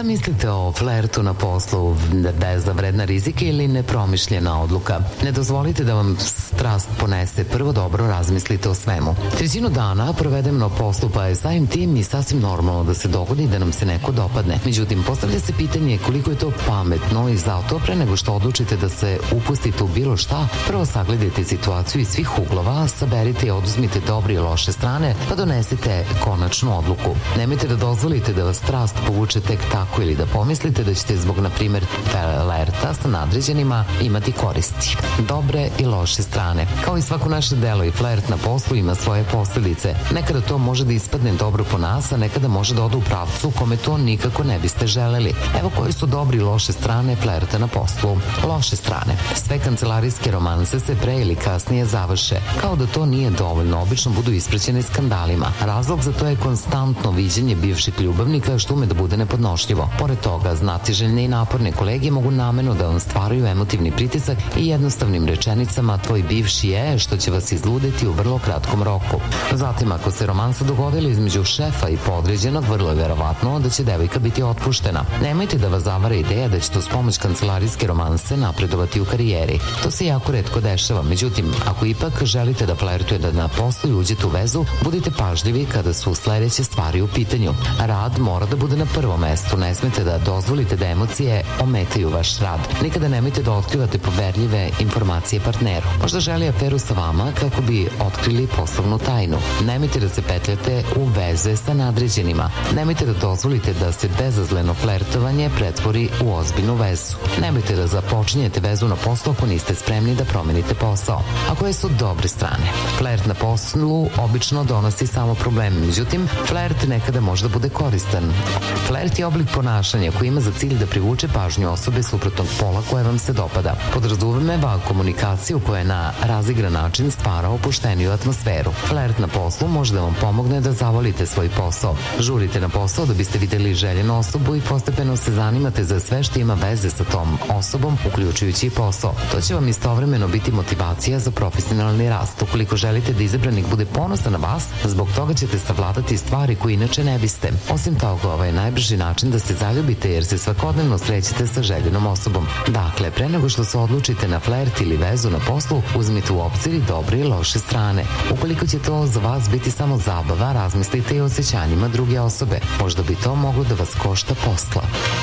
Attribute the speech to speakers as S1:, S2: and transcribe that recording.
S1: Šta mislite o flertu na poslu? Bezvredna rizika ili nepromišljena odluka? Ne dozvolite da vam strast ponese. Prvo dobro razmislite o svemu. Trećinu dana provedem na poslu, pa je samim tim i sasvim normalno da se dogodi da nam se neko dopadne. Međutim, postavlja se pitanje koliko je to pametno i zato pre nego što odlučite da se upustite u bilo šta, prvo sagledajte situaciju iz svih uglova, saberite i oduzmite dobre i loše strane, pa donesite konačnu odluku. Nemojte da dozvolite da vas strast povuče tek tako ili da pomislite da ćete zbog, na primjer, flerta sa nadređenima imati koristi. Dobre i loše strane. Kao i svako naše delo, i flert na poslu ima svoje posledice. Nekada to može da ispadne dobro po nas, a nekada može da ode u pravcu u kome to nikako ne biste želeli. Evo koji su dobre i loše strane flerta na poslu. Loše strane. Sve kancelarijske romanse se pre ili kasnije završe. Kao da to nije dovoljno, obično budu ispraćene skandalima. Razlog za to je konstantno viđenje bivših ljubavnika, što ume da bude nepodnošljivo. Pored toga, znatiželjne i naporne kolege mogu namerno da vam stvaraju emotivni pritisak i jednostavnim rečenicama tvoj bivši je, što će vas izludeti u vrlo kratkom roku. Zatim, ako se romansa dogodila između šefa i podređenog, vrlo je verovatno da će devojka biti otpuštena. Nemojte da vas zavara ideja da ćete uz pomoć kancelarijske romanse napredovati u karijeri. To se jako retko dešava, međutim, ako ipak želite da flertujete na poslu i uđete u vezu, budite pažljivi kada su sledeće stvari u pitanju. Rad mora da bude na prvom mestu, ne smete da dozvolite da emocije ometaju vaš rad. Nikada nemojte da otkrivate poverljive informacije partneru. Možda želi aferu sa vama kako bi otkrili poslovnu tajnu. Nemojte da se petljate u veze sa nadređenima. Nemojte da dozvolite da se bezazleno flertovanje pretvori u ozbiljnu vezu. Nemojte da započinjete vezu na poslu ako niste spremni da promenite posao. A koje su dobre strane? Flert na poslu obično donosi samo probleme, međutim, flert nekada može da bude koristan. Flert je oblik ponašanja koji ima za cilj da privuče pažnju osobe suprotnog pola koja vam se dopada. Podrazumeva komunikaciju koja na razigran način stvara opušteniju atmosferu. Flert na poslu može da vam pomogne da zavolite svoj posao. Žurite na posao da biste videli željenu osobu i postepeno se zanimate za sve što ima veze sa tom osobom, uključujući i posao. To će vam istovremeno biti motivacija za profesionalni rast. Ukoliko želite da izabranik bude ponosan na vas, zbog toga ćete savladati stvari koje inače ne biste. Osim toga, ovo je najbrži način da se zaljubite jer se svakodnevno srećete sa željenom osobom. Dakle, pre nego što se odlučite na flert ili vezu na poslu, uzmite u obzir i dobre i loše strane. Ukoliko će to za vas biti samo zabava, razmislite i o osjećanjima druge osobe. Možda bi to moglo da vas košta posla.